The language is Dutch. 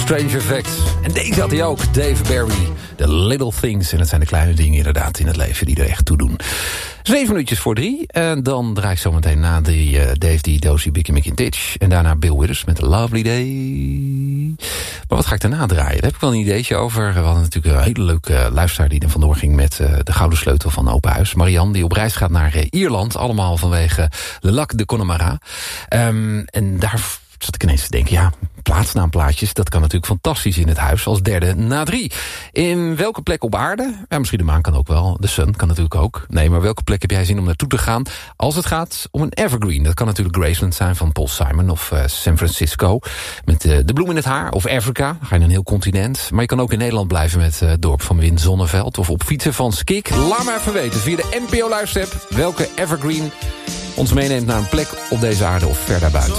Strange Effect. En deze had hij ook, Dave Barry. The Little Things. En dat zijn de kleine dingen inderdaad in het leven die er echt toe doen. 7 minuutjes voor 3. En dan draai ik zo meteen na die Dave D. Dozy, Bicky McIntitch. En daarna Bill Withers met A Lovely Day. Maar wat ga ik daarna draaien? Daar heb ik wel een ideetje over. We hadden natuurlijk een hele leuke luisteraar die er vandoor ging met de gouden sleutel van Open Huis. Marianne, die op reis gaat naar Ierland. Allemaal vanwege Le Lac de Connemara. En daar zat ik ineens te denken, ja, plaatsnaamplaatjes, dat kan natuurlijk fantastisch in het huis als derde na 3. In welke plek op aarde? Ja, misschien de maan kan ook wel, de sun kan natuurlijk ook. Nee, maar welke plek heb jij zin om naartoe te gaan als het gaat om een evergreen? Dat kan natuurlijk Graceland zijn van Paul Simon of San Francisco met de bloem in het haar of Afrika. Dan ga je een heel continent. Maar je kan ook in Nederland blijven met het dorp van Win Zonneveld of op fietsen van Skik. Laat maar even weten via de NPO luisterapp welke evergreen ons meeneemt naar een plek op deze aarde of ver daarbuiten.